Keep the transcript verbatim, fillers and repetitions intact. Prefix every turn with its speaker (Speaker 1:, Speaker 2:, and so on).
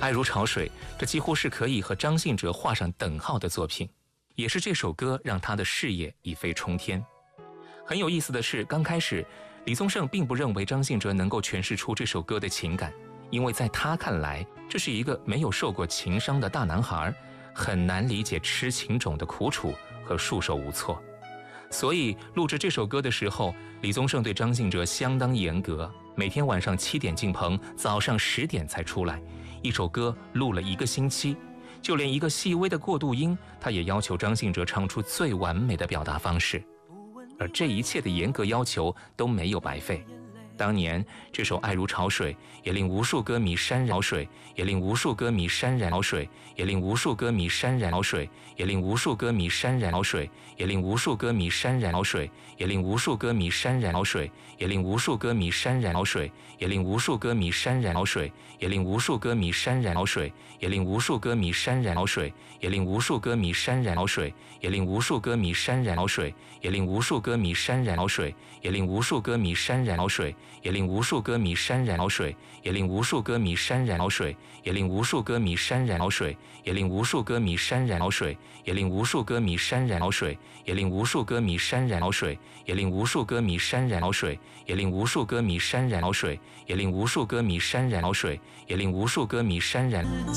Speaker 1: 爱如潮水，这几乎是可以和张信哲画上等号的作品，也是这首歌让他的事业一飞冲天。很有意思的是，刚开始李宗盛并不认为张信哲能够诠释出这首歌的情感，因为在他看来，这是一个没有受过情伤的大男孩，很难理解痴情种的苦楚和束手无措。所以录制这首歌的时候，李宗盛对张信哲相当严格，每天晚上七点进棚，早上十点才出来。一首歌录了一个星期，就连一个细微的过渡音，他也要求张信哲唱出最完美的表达方式。而这一切的严格要求都没有白费。当年这首《爱如潮水》也令无数歌迷潸然水，也令无数歌迷潸然水，也令无数歌迷潸然水，也令无数歌迷潸然水，也令无数歌迷潸然水，也令无数歌迷潸然水，也令无数歌迷潸然水，也令无数歌迷潸然水，也令无数歌迷潸然水，也令无数歌迷潸然水，也令无数歌迷潸然水，也令无数歌迷潸然水，也令无数歌迷潸然水，也令无数歌迷潸然水。也令无数歌迷潸然水，也令无数歌迷潸然水，也令无数歌迷潸然水，也令无数歌迷潸然水，也令无数歌迷潸然水，也令无数歌迷潸然水，也令无数歌迷潸然水，也令无数歌迷潸然水，也令无数歌迷潸然水，也令无数歌迷潸然。